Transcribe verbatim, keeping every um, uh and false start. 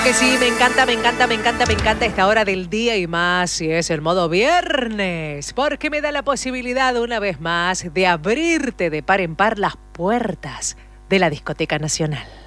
Que sí, me encanta, me encanta, me encanta, me encanta esta hora del día y más si es el modo viernes, porque me da la posibilidad una vez más de abrirte de par en par las puertas de la Discoteca Nacional.